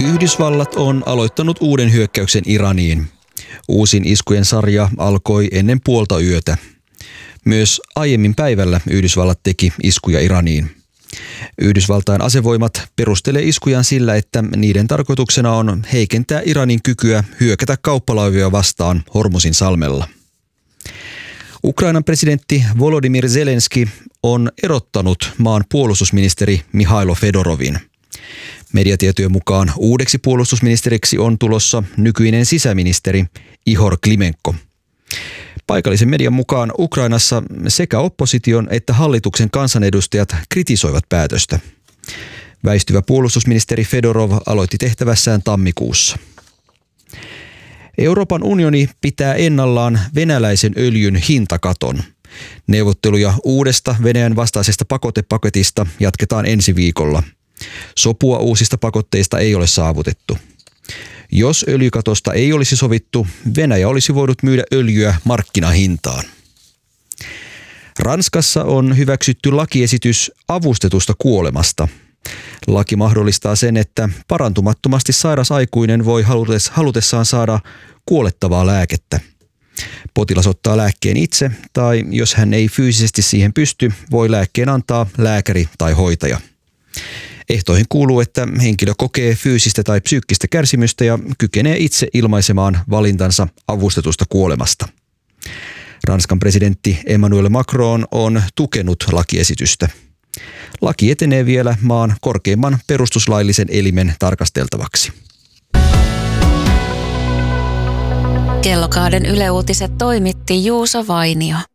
Yhdysvallat on aloittanut uuden hyökkäyksen Iraniin. Uusin iskujen sarja alkoi ennen puolta yötä. Myös aiemmin päivällä Yhdysvallat teki iskuja Iraniin. Yhdysvaltain asevoimat perustelee iskujaan sillä, että niiden tarkoituksena on heikentää Iranin kykyä hyökätä kauppalaivia vastaan Hormuzin salmella. Ukrainan presidentti Volodymyr Zelenski on erottanut maan puolustusministeri Mihailo Fedorovin. Mediatietojen mukaan uudeksi puolustusministeriksi on tulossa nykyinen sisäministeri Ihor Klimenko. Paikallisen median mukaan Ukrainassa sekä opposition että hallituksen kansanedustajat kritisoivat päätöstä. Väistyvä puolustusministeri Fedorov aloitti tehtävässään tammikuussa. Euroopan unioni pitää ennallaan venäläisen öljyn hintakaton. Neuvotteluja uudesta Venäjän vastaisesta pakotepaketista jatketaan ensi viikolla. Sopua uusista pakotteista ei ole saavutettu. Jos öljykatosta ei olisi sovittu, Venäjä olisi voinut myydä öljyä markkinahintaan. Ranskassa on hyväksytty lakiesitys avustetusta kuolemasta. Laki mahdollistaa sen, että parantumattomasti sairas aikuinen voi halutessaan saada kuolettavaa lääkettä. Potilas ottaa lääkkeen itse tai jos hän ei fyysisesti siihen pysty, voi lääkkeen antaa lääkäri tai hoitaja. Ehtoihin kuuluu, että henkilö kokee fyysistä tai psyykkistä kärsimystä ja kykenee itse ilmaisemaan valintansa avustetusta kuolemasta. Ranskan presidentti Emmanuel Macron on tukenut lakiesitystä. Laki etenee vielä maan korkeimman perustuslaillisen elimen tarkasteltavaksi. Kellokaaden Yle Uutiset toimitti Juuso Vainio.